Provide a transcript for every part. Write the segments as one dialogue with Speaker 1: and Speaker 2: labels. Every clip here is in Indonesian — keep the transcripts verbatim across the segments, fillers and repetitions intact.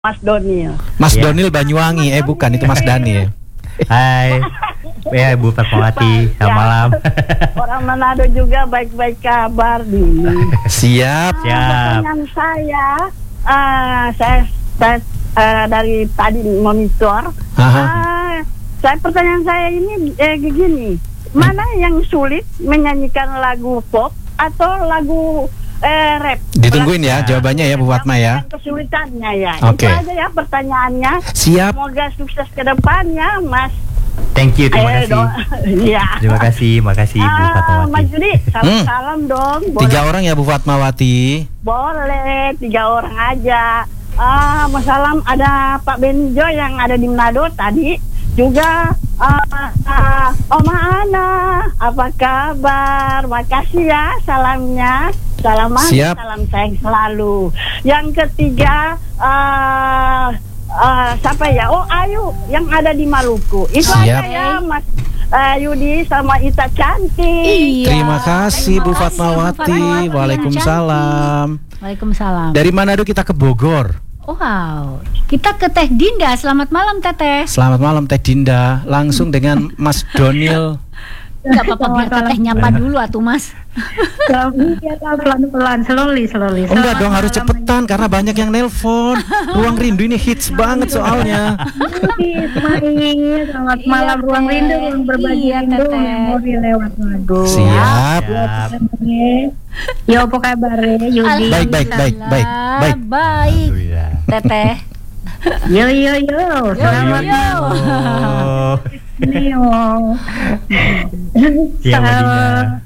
Speaker 1: Mas Donil.
Speaker 2: Mas
Speaker 3: Ya.
Speaker 2: Donil Banyuwangi, eh bukan, itu Mas Dani ya.
Speaker 3: Hai, ya Bu Fatmawati, selamat
Speaker 1: Ya.
Speaker 3: malam.
Speaker 1: Orang Manado juga baik-baik kabar nih.
Speaker 2: Siap.
Speaker 3: Siap.
Speaker 1: Pertanyaan saya, uh, saya, saya uh, dari tadi monitor.
Speaker 2: Aha.
Speaker 1: Uh, saya pertanyaan saya ini eh, begini, mana yang sulit menyanyikan lagu pop atau lagu eh, rap?
Speaker 2: Ditungguin ya jawabannya ya Bu Fatma ya.
Speaker 1: Kesulitannya ya.
Speaker 2: Oke.
Speaker 1: Itu aja ya pertanyaannya.
Speaker 2: Siap.
Speaker 1: Semoga sukses ke depannya, Mas.
Speaker 3: Thank you, terima
Speaker 1: Eh,
Speaker 3: kasih.
Speaker 1: do- Iya.
Speaker 3: Terima kasih, makasih Bu
Speaker 1: Ah, Mas
Speaker 3: Fatmawati.
Speaker 1: Judi, salam,
Speaker 2: Hmm.
Speaker 1: salam dong. Boleh,
Speaker 2: Tiga orang ya Bu Fatmawati.
Speaker 1: boleh, tiga orang aja. Ah, Mas salam ada Pak Benjo yang ada di Manado tadi. Juga ah, ah, Oma Ana, apa kabar? Makasih ya salamnya. Salam manis,
Speaker 2: Siap.
Speaker 1: salam sayang selalu. Yang ketiga, ah, ah, siapa ya? Oh, Ayu yang ada di Maluku. Itu
Speaker 2: Siap.
Speaker 1: aja ya, Mas ah, Yudi sama Ita Cantik.
Speaker 4: Iya.
Speaker 2: Terima kasih Bu
Speaker 4: Terima kasih, Bu
Speaker 2: Fatmawati.
Speaker 4: Fatmawati.
Speaker 2: Waalaikumsalam.
Speaker 4: Waalaikumsalam.
Speaker 2: Dari Manado kita ke Bogor.
Speaker 4: Wow, kita ke Teh Dinda. Selamat malam Teteh.
Speaker 2: Selamat malam Teh Dinda. Langsung dengan Mas Donil.
Speaker 4: Gak apa-apa biar Teteh nyapa dulu atuh Mas.
Speaker 5: Pelan-pelan, slowly, slowly.
Speaker 2: Oh, enggak dong, harus cepetan karena banyak yang nelpon. Ruang Rindu ini hits banget soalnya.
Speaker 5: Ismail, selamat
Speaker 4: Iya,
Speaker 5: malam Ruang
Speaker 4: Teh.
Speaker 5: Rindu, ruang berbagi
Speaker 4: Iya,
Speaker 5: rindu,
Speaker 4: Teteh.
Speaker 5: memori lewat lagu.
Speaker 2: Siap.
Speaker 3: Siap.
Speaker 5: Yo, apa kabar Yudi?
Speaker 2: Baik, baik, baik, baik, baik.
Speaker 4: Baik,
Speaker 3: Alhamdulillah.
Speaker 4: Teteh.
Speaker 5: Yo, yo, yo. Selamat
Speaker 4: yo.
Speaker 3: Oh,
Speaker 5: Neo.
Speaker 3: Iya, Mbak Dina.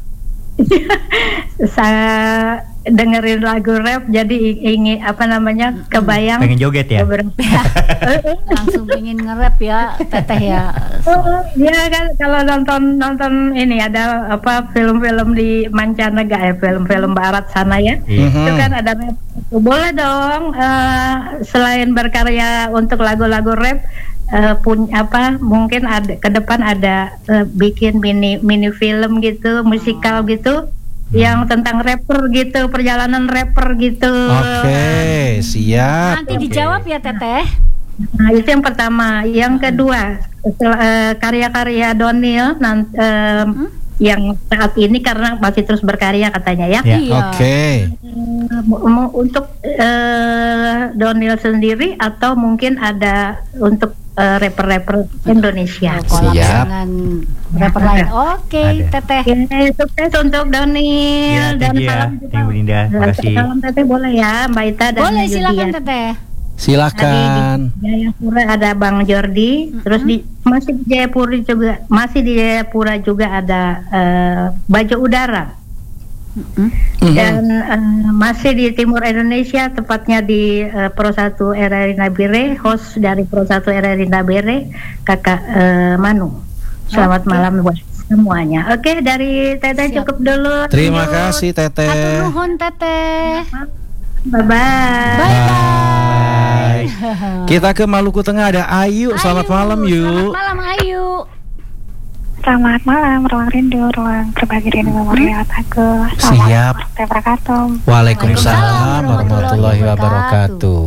Speaker 5: Saya dengerin lagu rap jadi ingin apa namanya kebayang
Speaker 3: pengen joget ya?
Speaker 5: beberapa.
Speaker 4: Langsung pengen nge-rap ya Teteh ya.
Speaker 5: Oh, dia kan kalau nonton nonton ini ada apa film-film di mancanegara, ya, film-film barat sana ya.
Speaker 3: Iya.
Speaker 2: Mhm.
Speaker 5: Itu kan ada rap. Boleh dong eh, selain berkarya untuk lagu-lagu rap eh, pun apa mungkin ada ke depan ada eh, bikin mini mini film gitu, musikal gitu yang tentang rapper gitu, perjalanan rapper gitu.
Speaker 2: Oke, siap.
Speaker 4: Nanti dijawab ya Teteh.
Speaker 5: Nah, itu yang pertama. Yang kedua, setelah, eh, karya-karya Donil nan- em, yang saat ini karena masih terus berkarya katanya ya.
Speaker 3: Ya.
Speaker 4: Iya.
Speaker 2: Oke.
Speaker 5: Eh, mau untuk eh, Donil sendiri atau mungkin ada untuk eh, rapper-rapper Indonesia.
Speaker 4: Kolab
Speaker 2: Siap.
Speaker 4: dengan rapper lain. Oke,
Speaker 3: Ada.
Speaker 4: Teteh.
Speaker 5: Oke, sukses untuk Donil
Speaker 3: Ya,
Speaker 5: dan
Speaker 3: thank you ya.
Speaker 5: salam
Speaker 3: Thank you, Bu Dinda.
Speaker 5: juga.
Speaker 3: Makasih.
Speaker 5: Salam Teteh boleh ya, Mbak Ita dan
Speaker 4: Boleh
Speaker 5: Yudi
Speaker 4: silakan
Speaker 5: ya.
Speaker 4: Teteh.
Speaker 2: Silakan.
Speaker 5: Di Jayapura ada Bang Jordi, terus di masih di Jayapura juga masih di Jayapura juga ada eh, Baju Udara.
Speaker 2: Mhm.
Speaker 5: Dan eh, masih di timur Indonesia, tepatnya di eh, Pro satu R R I Nabire, host dari Pro satu R R I Nabire, Kakak eh, Manu. Selamat malam buat semuanya. Oke, dari Teteh
Speaker 4: Siap.
Speaker 5: cukup dulu.
Speaker 2: Terima kasih
Speaker 4: Atur
Speaker 2: Teteh.
Speaker 4: nuhun Teteh.
Speaker 5: Bye bye.
Speaker 2: Bye. Kita ke Maluku Tengah ada Ayu. Selamat
Speaker 4: Ayu,
Speaker 2: malam yuk.
Speaker 4: Selamat malam Ayu.
Speaker 6: Selamat malam, ruang rindu, ruang berbagi rindu memori aku.
Speaker 2: Siap.
Speaker 6: Assalamualaikum warahmatullahi wabarakatuh.
Speaker 2: Waalaikumsalam warahmatullahi wabarakatuh.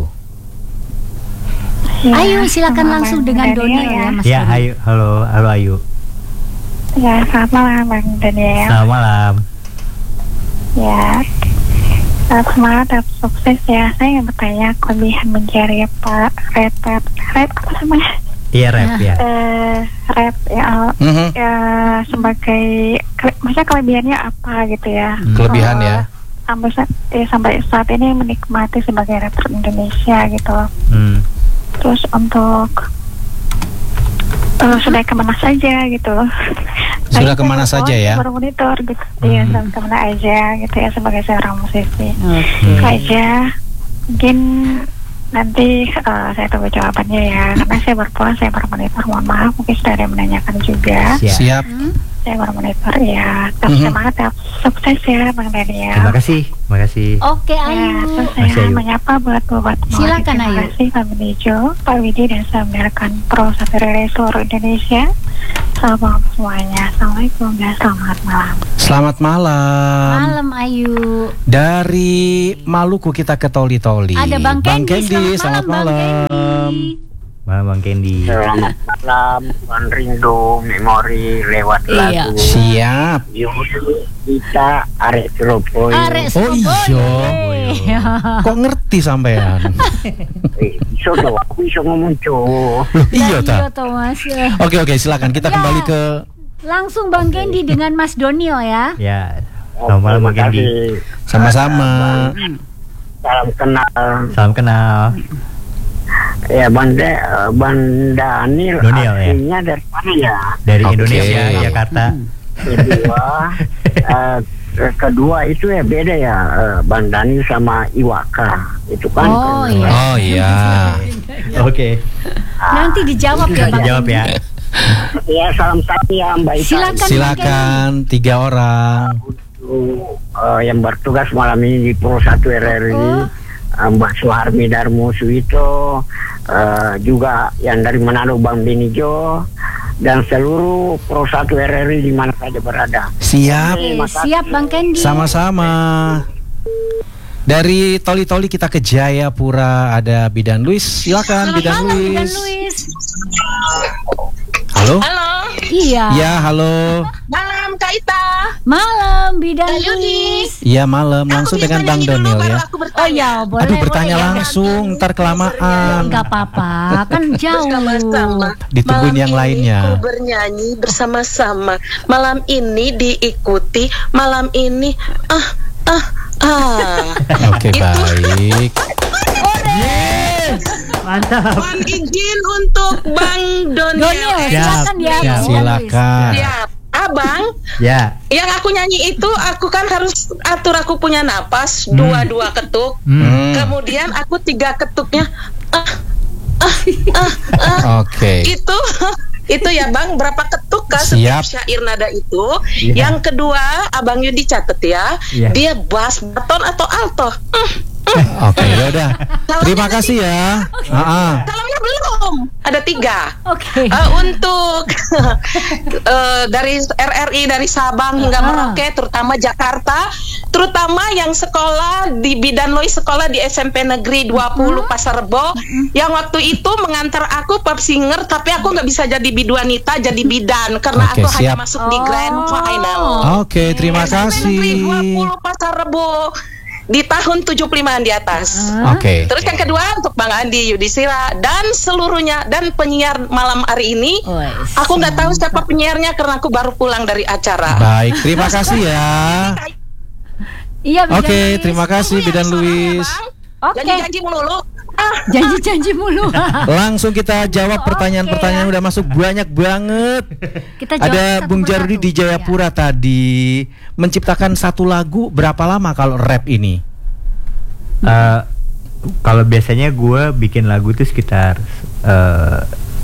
Speaker 6: Ya,
Speaker 4: Ayu silakan
Speaker 6: selamat
Speaker 4: langsung
Speaker 6: malam,
Speaker 4: dengan
Speaker 6: Daniel
Speaker 4: Donil ya Mas.
Speaker 3: Ya,
Speaker 4: Doni.
Speaker 3: ayo, halo, halo Ayu.
Speaker 6: Ya, selamat malam Bang Daniel.
Speaker 3: Selamat malam.
Speaker 6: Ya, uh, semangat dan sukses ya. Saya ingin bertanya kelebihan menjadi pak rapper, rap apa namanya?
Speaker 3: Iya, rap ya.
Speaker 6: Eh, rap ya,
Speaker 2: Mhm.
Speaker 6: ya sebagai, kele- maksudnya kelebihannya apa gitu ya?
Speaker 2: Kelebihan
Speaker 6: Eh,
Speaker 2: ya.
Speaker 6: Sampai saat, eh, sampai saat ini menikmati sebagai rapper Indonesia gitu.
Speaker 3: Hmm.
Speaker 6: Terus untuk uh, sudah kemana saja gitu.
Speaker 2: Sudah
Speaker 6: Saya
Speaker 2: kemana
Speaker 6: baru-
Speaker 2: saja ya?
Speaker 6: Baru monitor gitu. Iya, sudah kemana aja gitu ya sebagai seorang musisi.
Speaker 4: Oke.
Speaker 6: Itu aja. Mungkin nanti uh, saya tunggu jawabannya ya. Karena saya baru pulang, saya baru monitor. Mohon maaf, mungkin sudah ada yang menanyakan juga.
Speaker 3: Siap.
Speaker 2: Siap.
Speaker 6: Saya baru monitor ya. Tetap
Speaker 2: Mhm.
Speaker 6: semangat ya. Sukses ya Bang Daniel.
Speaker 3: Terima kasih, terima kasih.
Speaker 4: Oke
Speaker 6: Ya,
Speaker 4: Ayu.
Speaker 6: terus
Speaker 3: Masih
Speaker 6: saya
Speaker 3: Ayu.
Speaker 6: menyapa buat buat
Speaker 4: Silakan,
Speaker 6: Terima
Speaker 4: Ayu.
Speaker 6: kasih Pak Benejo, Pak Widi dan saya mendengarkan Pro satu R R I seluruh Indonesia. Salam semuanya. Assalamualaikum dan selamat malam.
Speaker 2: Selamat malam.
Speaker 4: Malam Ayu.
Speaker 2: Dari Maluku kita ke Toli-Toli.
Speaker 4: Ada Bang Kendi.
Speaker 2: Kendi,
Speaker 4: Selamat
Speaker 2: selamat
Speaker 4: malam,
Speaker 2: malam.
Speaker 4: Bang Kendi.
Speaker 3: Malam Bang Kendi.
Speaker 7: Selamat malam, Tuan Rindu Memori lewat
Speaker 4: Iya.
Speaker 7: lagu.
Speaker 2: Siap.
Speaker 7: Yuk kita arek Surabaya.
Speaker 4: Arek
Speaker 2: Oh
Speaker 4: Surabaya.
Speaker 2: iya. Kok ngerti sampean?
Speaker 7: Eh, iso dong, aku iso ngomong cowok.
Speaker 2: Iya ta.
Speaker 4: Iya Thomas.
Speaker 2: Oke oke silakan kita
Speaker 4: Ya.
Speaker 2: kembali ke
Speaker 4: Langsung Bang Kendi dengan Mas Donio ya.
Speaker 3: Ya. Selamat malam Bang
Speaker 7: Terima
Speaker 3: Kendi.
Speaker 7: kasih.
Speaker 2: sama-sama.
Speaker 7: Salam kenal.
Speaker 3: Salam kenal.
Speaker 7: Ya Banda Banda Anil
Speaker 3: Doniel, ya?
Speaker 7: aslinya dari mana ya?
Speaker 3: Dari
Speaker 2: Oke.
Speaker 3: Indonesia, Jakarta.
Speaker 7: Kedua, eh, kedua itu ya beda ya, eh, Bang Daniel sama Iwaka itu kan.
Speaker 4: Oh,
Speaker 7: kan-
Speaker 4: iya.
Speaker 2: Oh iya.
Speaker 3: Oke.
Speaker 4: Nanti dijawab ya Bang
Speaker 3: Jawab
Speaker 4: Kendi.
Speaker 3: ya.
Speaker 7: Ya salam saya Mbak Ita.
Speaker 4: Silakan.
Speaker 2: Silakan tiga orang.
Speaker 7: Untuk, eh, yang bertugas malam ini di Pro satu R R I,
Speaker 4: Oh.
Speaker 7: eh, Mbak Suharmi Darmo Suito, eh, juga yang dari Manado Bang Benijo, dan seluruh Pro satu R R I di mana saja berada.
Speaker 2: Siap.
Speaker 4: Oke, siap Bang Kendi.
Speaker 2: Sama-sama. Dari Toli-Toli kita ke Jayapura, ada Bidan Luis. Silakan Bidan
Speaker 4: Halo Bidan
Speaker 2: Luis.
Speaker 4: Luis.
Speaker 2: Halo?
Speaker 8: Halo,
Speaker 4: Iya.
Speaker 2: Ya, halo.
Speaker 8: malam Kak Ita.
Speaker 4: Malam Bidan
Speaker 8: Kak Yudi.
Speaker 4: Luis.
Speaker 2: Iya, malam langsung
Speaker 8: Aku
Speaker 2: dengan
Speaker 8: bisa
Speaker 2: Bang
Speaker 8: nyanyi dulu,
Speaker 2: Doniel
Speaker 8: baru
Speaker 2: ya.
Speaker 8: aku bertanya.
Speaker 4: Oh ya, boleh.
Speaker 2: Aduh, bertanya
Speaker 4: boleh, ya.
Speaker 2: langsung, ntar kelamaan.
Speaker 4: Enggak apa-apa, kan jauh.
Speaker 8: Bersama-sama.
Speaker 2: Ditungguin
Speaker 8: Malam
Speaker 2: yang
Speaker 8: ini
Speaker 2: lainnya.
Speaker 8: Ku bernyanyi bersama-sama. Malam ini diikuti. Malam ini ah ah ah.
Speaker 2: Oke,
Speaker 8: Itu.
Speaker 2: baik.
Speaker 3: Mantap.
Speaker 8: Mohon izin untuk Bang Doniel.
Speaker 4: Doniel,
Speaker 8: Eh,
Speaker 4: silakan ya.
Speaker 3: Siap.
Speaker 4: Bidan Luis.
Speaker 2: Silakan.
Speaker 8: Siap. Abang,
Speaker 3: Ya.
Speaker 8: yang aku nyanyi itu aku kan harus atur aku punya napas dua-dua ketuk.
Speaker 2: Hmm.
Speaker 8: Kemudian aku tiga ketuknya ah ah ah ah.
Speaker 2: Oke.
Speaker 8: Itu itu ya Bang, berapa ketuk kah
Speaker 2: Siap.
Speaker 8: setiap syair nada itu?
Speaker 3: Iya.
Speaker 8: Yang kedua, Abang Yudi catet ya.
Speaker 3: Iya.
Speaker 8: Dia bass, baton atau alto? Hmm,
Speaker 2: Oke, ya udah. Terima kasih ya. Ah,
Speaker 8: Salamnya belum. Ada tiga.
Speaker 4: Oke.
Speaker 8: Eh, untuk eh, dari R R I dari Sabang hingga
Speaker 4: Ah.
Speaker 8: Merauke, terutama Jakarta, terutama yang sekolah di Bidan Lois, sekolah di S M P Negeri dua puluh Pasar Rebo, yang waktu itu mengantar aku pop singer, tapi aku nggak bisa jadi biduanita, jadi bidan karena
Speaker 2: Oke,
Speaker 8: aku hanya
Speaker 2: siap.
Speaker 8: masuk di grand final.
Speaker 2: Oke, terima
Speaker 8: S M P Negeri
Speaker 2: kasih.
Speaker 8: dua puluh Pasar Rebo di tahun tujuh puluh limaan di atas.
Speaker 2: Oke.
Speaker 8: Terus yang kedua untuk Bang Andi Yudhistira dan seluruhnya dan penyiar malam hari ini.
Speaker 4: Wes.
Speaker 8: Aku nggak tahu siapa penyiarnya karena aku baru pulang dari acara.
Speaker 2: Baik, terima kasih ya.
Speaker 4: Iya Bidan
Speaker 2: Oke,
Speaker 4: Luis.
Speaker 2: terima kasih Bidan Luis.
Speaker 4: Oke.
Speaker 8: Janji-janji melulu. Ah,
Speaker 4: Janji-janji mulu.
Speaker 2: Langsung kita jawab
Speaker 4: Oke,
Speaker 2: pertanyaan-pertanyaan
Speaker 4: ya.
Speaker 2: udah masuk banyak banget.
Speaker 4: Kita jawab
Speaker 2: Ada
Speaker 4: satu
Speaker 2: Bung
Speaker 4: persatu.
Speaker 2: Jarudi di Jayapura tadi menciptakan satu lagu berapa lama kalau rap ini?
Speaker 3: Eh, kalau biasanya gue bikin lagu tuh sekitar eh,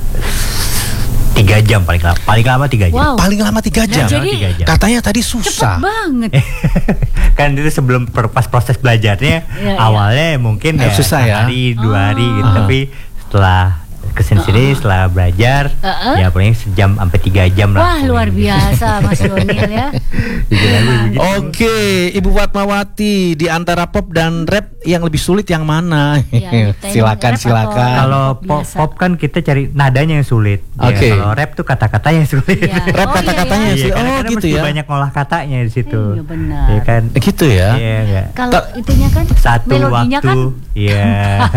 Speaker 3: tiga jam paling lama. Paling lama tiga jam.
Speaker 4: Wow.
Speaker 2: Paling lama tiga jam.
Speaker 4: jadi-
Speaker 3: tiga jam.
Speaker 2: Katanya tadi
Speaker 4: Cepet
Speaker 2: susah.
Speaker 4: banget.
Speaker 3: Kan itu sebelum per- pas proses belajarnya
Speaker 4: Iya,
Speaker 3: awalnya mungkin
Speaker 2: Eh,
Speaker 3: ya
Speaker 2: susah ya.
Speaker 3: hari dua hari gitu,
Speaker 2: Ah.
Speaker 3: tapi setelah kesini sini setelah belajar
Speaker 4: Uh-uh.
Speaker 3: ya paling sejam sampai tiga jam lah.
Speaker 4: Wah, luar biasa Mas Doniel ya.
Speaker 3: Bikin lagu begitu.
Speaker 2: Oke, Ibu Fatmawati, di antara pop dan rap yang lebih sulit yang mana?
Speaker 4: Ya, kita
Speaker 2: silakan,
Speaker 4: rap atau-
Speaker 2: silakan.
Speaker 3: Kalau
Speaker 4: Biasa.
Speaker 3: pop, pop kan kita cari nadanya yang sulit. Ya,
Speaker 2: Oke.
Speaker 3: kalau rap tuh kata-katanya yang sulit.
Speaker 4: Ya.
Speaker 2: Rap
Speaker 4: Oh,
Speaker 2: kata-katanya
Speaker 4: iya,
Speaker 2: sih.
Speaker 3: Iya,
Speaker 2: Oh,
Speaker 3: kadang-kadang
Speaker 2: gitu
Speaker 3: mesti
Speaker 2: ya.
Speaker 3: banyak ngolah katanya di situ.
Speaker 4: Iya, benar.
Speaker 3: Iya kan?
Speaker 2: Gitu ya.
Speaker 3: Iya enggak.
Speaker 4: Kalau
Speaker 2: Ta-
Speaker 4: itunya kan
Speaker 3: Satu
Speaker 4: melodinya
Speaker 3: waktu,
Speaker 4: kan
Speaker 3: iya.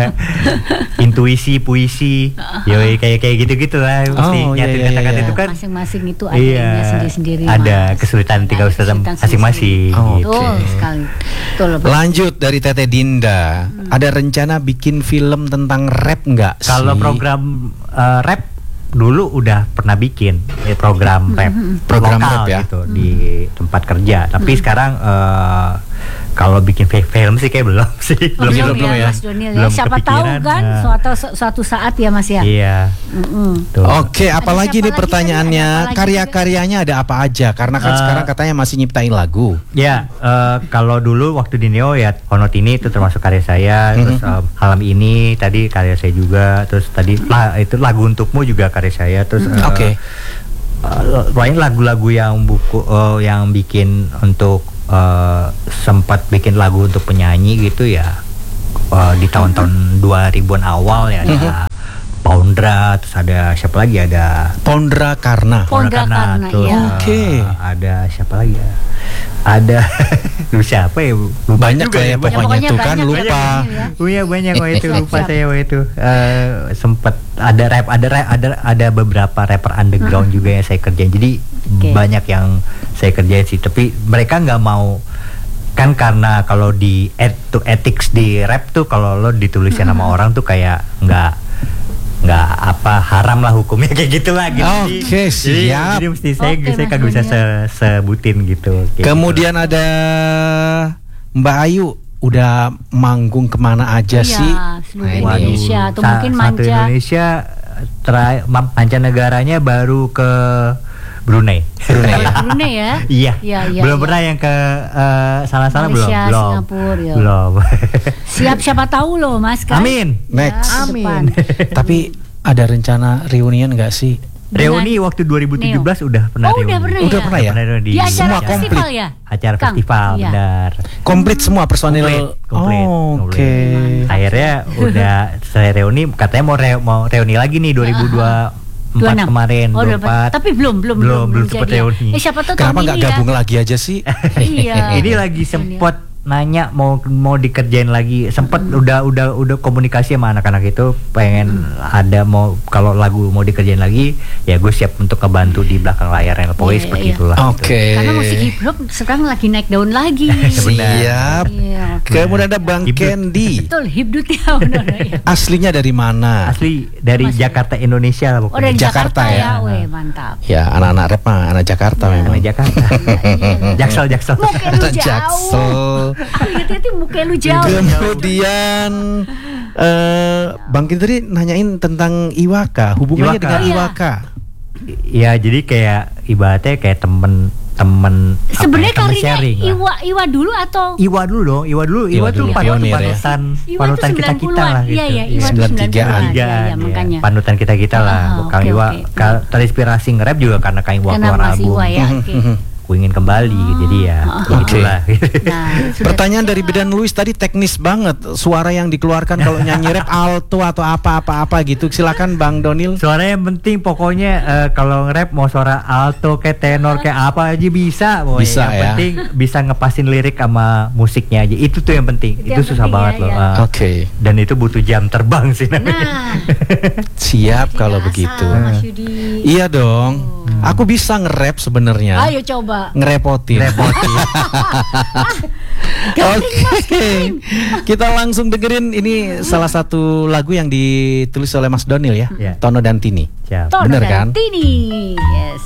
Speaker 3: Intuisi, puisi, yoi kayak kayak gitu-gitu lah. Mesti
Speaker 2: Oh, iya,
Speaker 3: nyatir
Speaker 2: iya,
Speaker 3: kata-kata
Speaker 2: iya.
Speaker 3: itu kan.
Speaker 4: masing-masing itu ada
Speaker 3: Iya,
Speaker 4: ininya sendiri-sendiri.
Speaker 3: ada
Speaker 4: Mas.
Speaker 3: kesulitan tinggal
Speaker 4: Kesulitan
Speaker 3: usaha masing-masing.
Speaker 2: Oh,
Speaker 3: gitu.
Speaker 4: Betul sekali. Betul. Bang.
Speaker 2: Lanjut dari Tete Dinda. Ada rencana bikin film tentang rap nggak sih?
Speaker 3: Kalau program eh, rap dulu udah pernah bikin ya, program rap,
Speaker 2: Program
Speaker 3: lokal
Speaker 2: rap ya.
Speaker 3: gitu di tempat kerja. Tapi sekarang eh, kalau bikin fi- film sih kayak belum sih.
Speaker 4: Oh, belum,
Speaker 2: belum
Speaker 4: ya,
Speaker 2: ya.
Speaker 4: Mas Doniel ya.
Speaker 3: Belum
Speaker 4: Siapa tahu
Speaker 3: kepikiran,
Speaker 4: kan
Speaker 3: nah.
Speaker 4: suatu suatu saat ya Mas ya.
Speaker 3: Iya.
Speaker 4: Mm-mm.
Speaker 3: Tuh.
Speaker 2: Oke, apalagi
Speaker 4: siapa
Speaker 2: nih
Speaker 4: lagi
Speaker 2: pertanyaannya,
Speaker 4: tadi? Ada apa lagi
Speaker 2: karya-karyanya ada apa aja? Karena kan
Speaker 3: Eh,
Speaker 2: sekarang katanya masih nyiptain lagu.
Speaker 3: Ya, eh, kalau dulu waktu di Neo ya Honotini itu termasuk karya saya, terus eh, Halam Ini tadi karya saya juga, terus tadi lah itu lagu untukmu juga karya saya, terus eh,
Speaker 2: Oke.
Speaker 3: uh, paling lagu-lagu yang buku uh, yang bikin untuk uh, sempat bikin lagu untuk penyanyi gitu ya uh, di tahun-tahun dua ribuan awal ya ada Pondra, terus ada siapa lagi, ada
Speaker 2: Pondra Karna.
Speaker 4: Pondra Karna,
Speaker 3: terus,
Speaker 4: iya.
Speaker 3: uh,
Speaker 2: Oke.
Speaker 3: ada siapa lagi ya, ada siapa ya, lupa
Speaker 2: Banyak
Speaker 3: juga
Speaker 2: lah ya
Speaker 3: ya,
Speaker 2: pokoknya
Speaker 4: pokoknya
Speaker 2: tuh kan
Speaker 4: banyak
Speaker 2: lupa.
Speaker 4: ya. Ya.
Speaker 3: Oh iya banyak waktu itu,
Speaker 4: Siap,
Speaker 3: lupa
Speaker 4: siap.
Speaker 3: saya waktu itu. Eh, sempet ada rap, ada rap, ada ada beberapa rapper underground juga yang saya kerjain. Jadi
Speaker 4: Oke.
Speaker 3: banyak yang saya kerjain sih. Tapi mereka nggak mau, kan karena kalau di et, tuh ethics di rap tuh kalau lo ditulisin sama orang tuh kayak nggak nggak apa haram lah hukumnya kayak gitulah gitu.
Speaker 2: Oke,
Speaker 3: Jadi-
Speaker 2: siap.
Speaker 3: Jadi, jadi mesti saya
Speaker 4: Oke,
Speaker 3: saya
Speaker 4: Mas
Speaker 3: kagak bisa
Speaker 4: Daniel.
Speaker 3: se- sebutin gitu. kayak
Speaker 2: Kemudian ada Mbak Ayu, udah manggung kemana aja
Speaker 4: Iya,
Speaker 2: sih?
Speaker 4: seluruh
Speaker 2: Nah,
Speaker 3: gitu.
Speaker 2: ini.
Speaker 4: Indonesia atau
Speaker 3: Sa-
Speaker 4: mungkin
Speaker 3: satu
Speaker 4: manja.
Speaker 3: Indonesia terakhir ma- mancanegaranya baru ke Brunei.
Speaker 2: Brunei.
Speaker 4: Kalau Brunei ya.
Speaker 3: Iya.
Speaker 4: Iya, iya,
Speaker 3: belum
Speaker 4: iya.
Speaker 3: pernah yang ke eh, sana-sana belum.
Speaker 4: Malaysia,
Speaker 3: Belum.
Speaker 4: Singapura, ya.
Speaker 3: Belum.
Speaker 4: Siap siapa tahu loh Mas kan.
Speaker 3: Amin.
Speaker 2: Next.
Speaker 4: Ya, ke depan.
Speaker 2: Tapi ada rencana reunian nggak sih?
Speaker 4: Dengan
Speaker 3: Reuni waktu dua ribu tujuh belas udah pernah
Speaker 4: Oh,
Speaker 3: reuni.
Speaker 4: udah pernah
Speaker 2: Udah
Speaker 4: ya?
Speaker 2: pernah ya?
Speaker 3: reuni
Speaker 4: Di acara
Speaker 2: Semua
Speaker 4: festival
Speaker 2: komplit.
Speaker 4: ya?
Speaker 3: Acara
Speaker 4: Kang?
Speaker 3: festival,
Speaker 4: Iya.
Speaker 3: benar.
Speaker 2: Komplit semua personil.
Speaker 3: Komplit, komplit,
Speaker 2: Oh, Oke.
Speaker 3: komplit. Akhirnya udah saya reuni, katanya mau re- mau reuni lagi nih dua ribu dua puluh empat
Speaker 4: dua puluh enam.
Speaker 3: kemarin,
Speaker 4: Oh,
Speaker 3: dua puluh empat.
Speaker 4: tapi belum belum
Speaker 3: belum belum sempat
Speaker 4: jadi ya.
Speaker 3: reuni.
Speaker 4: Eh siapa tahu
Speaker 2: Kenapa
Speaker 4: tahun
Speaker 2: nggak
Speaker 4: ini
Speaker 2: gabung
Speaker 4: ya.
Speaker 2: lagi aja sih?
Speaker 4: Iya.
Speaker 3: Ini lagi sempet nanya mau mau dikerjain lagi, sempet udah udah udah komunikasi sama anak-anak itu pengen ada mau kalau lagu mau dikerjain lagi ya gue siap untuk ngebantu di belakang layarnya pokoknya
Speaker 4: Iya,
Speaker 3: seperti
Speaker 4: iya.
Speaker 3: itulah.
Speaker 2: Oke.
Speaker 4: Karena musik hip hop sekarang lagi naik daun lagi.
Speaker 2: Siap.
Speaker 4: Iya.
Speaker 2: Kemudian ada Bang
Speaker 3: Hibdut.
Speaker 2: Candy.
Speaker 4: Betul, hibdut ya benar ya.
Speaker 2: Aslinya dari mana?
Speaker 3: Asli dari
Speaker 4: Mas-
Speaker 3: Jakarta Indonesia lah
Speaker 4: Oh
Speaker 3: pokoknya.
Speaker 4: dari
Speaker 2: Jakarta
Speaker 4: Jakarta,
Speaker 2: ya.
Speaker 4: ya. Weh, mantap.
Speaker 2: Ya, anak-anak rap mah anak Jakarta memang.
Speaker 3: Dari Jakarta. Jaksel Jaksel.
Speaker 4: Muka lu
Speaker 2: Anak
Speaker 4: jauh.
Speaker 2: Jaksel.
Speaker 4: Ah, hati-hati muka lu jauh.
Speaker 2: Kemudian eh Bang Candy tadi nanyain tentang Iwaka, hubungannya
Speaker 3: Iwaka.
Speaker 2: dengan
Speaker 4: Iya.
Speaker 2: Iwaka.
Speaker 3: Ya jadi kayak ibaratnya kayak temen temen apa ya,
Speaker 4: Sebenarnya
Speaker 3: temen
Speaker 4: karirnya
Speaker 3: sharing lah.
Speaker 4: Iwa Iwa dulu atau
Speaker 3: Iwa dulu dong, Iwa dulu, Iwa,
Speaker 2: Iwa
Speaker 3: tuh
Speaker 2: dulu,
Speaker 3: pan-
Speaker 2: pionir ya.
Speaker 3: panutan,
Speaker 4: Iwa
Speaker 3: panutan
Speaker 4: tuh
Speaker 3: kita kita
Speaker 4: sembilan puluhan.
Speaker 3: lah gitu.
Speaker 4: Iya, iya, Iwa tuh
Speaker 2: sembilan tigaan.
Speaker 4: sembilan puluhan.
Speaker 3: Tiga,
Speaker 4: Iya, iya, makanya.
Speaker 3: panutan kita kita lah.
Speaker 4: Ah,
Speaker 3: Kang
Speaker 4: oke,
Speaker 3: Iwa
Speaker 4: oke.
Speaker 3: ka- terinspirasi nge-rap juga karena Kang Iwa
Speaker 4: Karena
Speaker 3: keluar
Speaker 4: Mas
Speaker 3: album.
Speaker 4: Iwa ya. Oke.
Speaker 3: Ku ingin kembali, jadi ya
Speaker 4: Oh.
Speaker 3: itulah.
Speaker 4: Nah, sudah
Speaker 2: Pertanyaan dari Bidan Luis tadi teknis banget. Suara yang dikeluarkan kalau nyanyi rap alto atau apa-apa-apa gitu. Silakan Bang Donil.
Speaker 3: Suara yang penting pokoknya eh, kalau nge-rap mau suara alto kayak tenor kayak apa aja bisa. Pokoknya.
Speaker 2: Bisa,
Speaker 3: yang
Speaker 2: ya.
Speaker 3: penting bisa ngepasin lirik sama musiknya aja. Itu tuh yang penting.
Speaker 4: Itu
Speaker 3: Itu,
Speaker 4: yang
Speaker 3: susah
Speaker 4: penting
Speaker 3: banget
Speaker 4: ya,
Speaker 3: loh.
Speaker 4: ya.
Speaker 3: Ah.
Speaker 2: Oke.
Speaker 3: Dan itu butuh jam terbang sih namanya.
Speaker 4: Nah,
Speaker 2: Siap kalau
Speaker 4: biasa,
Speaker 2: begitu.
Speaker 4: Mas Yudi.
Speaker 2: Iya dong. Aku bisa nge-rap sebenarnya.
Speaker 4: Ayo coba.
Speaker 2: Ngerepotin.
Speaker 3: Repotin.
Speaker 2: Oke. Kita langsung dengerin ini salah satu lagu yang ditulis oleh Mas Donil ya.
Speaker 3: Ya.
Speaker 2: Tono dan Tini.
Speaker 3: Siap.
Speaker 4: Tono
Speaker 2: Bener
Speaker 4: dan
Speaker 2: kan?
Speaker 4: Tini. Yes.